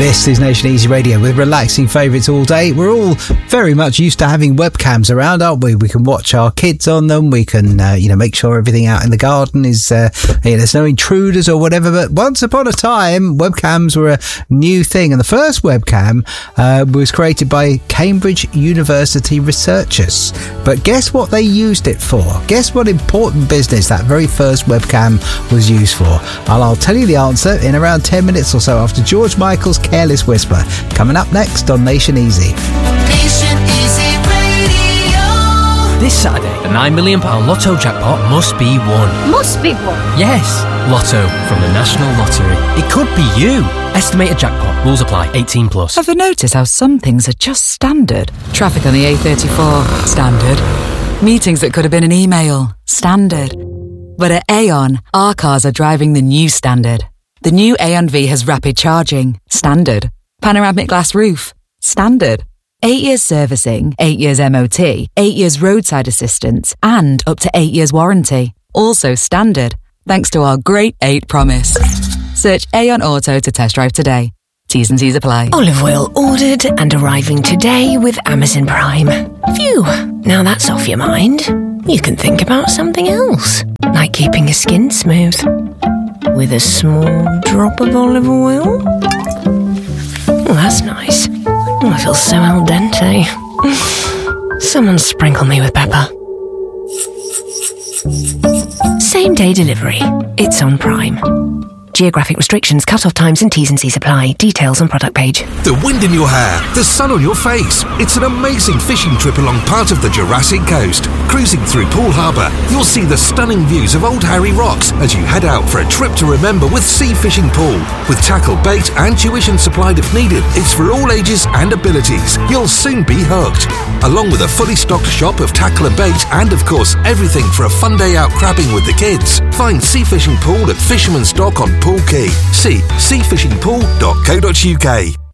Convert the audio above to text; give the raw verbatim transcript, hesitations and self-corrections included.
This is Nation Easy Radio with relaxing favourites all day. We're all very much used to having webcams around, aren't we? We can watch our kids on them. We can, uh, you know, make sure everything out in the garden is, uh, you know, there's no intruders or whatever. But once upon a time, webcams were a new thing. And the first webcam uh, was created by Cambridge University researchers. But guess what they used it for? Guess what important business that very first webcam was used for? Well, I'll tell you the answer in around ten minutes or so after George Michael's Careless Whisper. Coming up next on Nation Easy. Nation Easy Radio. This Saturday, the nine million pounds Lotto jackpot must be won. Must be won? Yes, Lotto from the National Lottery. It could be you. Estimated jackpot. Rules apply. eighteen plus. Ever notice how some things are just standard? Traffic on the A thirty-four. Standard. Meetings that could have been an email. Standard. But at Aon, our cars are driving the new standard. The new Aon V has rapid charging. Standard. Panoramic glass roof. Standard. Eight years servicing, eight years M O T, eight years roadside assistance, and up to eight years warranty. Also standard. Thanks to our Great eight promise. Search Aon Auto to test drive today. T's and C's apply. Olive oil ordered and arriving today with Amazon Prime. Phew, now that's off your mind. You can think about something else, like keeping your skin smooth. With a small drop of olive oil. Oh, that's nice. Oh, I feel so al dente. Someone sprinkle me with pepper. Same day delivery. It's on Prime. Geographic restrictions, cut-off times and T's and C's apply. Details on product page. The wind in your hair, the sun on your face. It's an amazing fishing trip along part of the Jurassic Coast. Cruising through Poole Harbour, you'll see the stunning views of Old Harry Rocks as you head out for a trip to remember with Sea Fishing Pool. With tackle, bait and tuition supplied if needed, it's for all ages and abilities. You'll soon be hooked. Along with a fully stocked shop of tackle and bait and, of course, everything for a fun day out crabbing with the kids. Find Sea Fishing Pool at Fisherman's Dock on Poole Quay. See sea fishing pool dot co dot uk.